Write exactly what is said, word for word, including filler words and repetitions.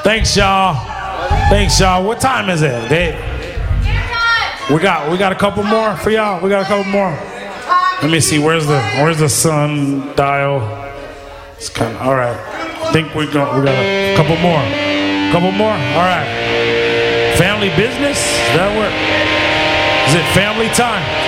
Thanks, y'all. Thanks, y'all. What time is it? They, we got we got a couple more for y'all. We got a couple more. Let me see. Where's the Where's the sun dial? It's kind of all right. I think we got we got a couple more. Couple more. All right. Family business. Does that work? Is it family time?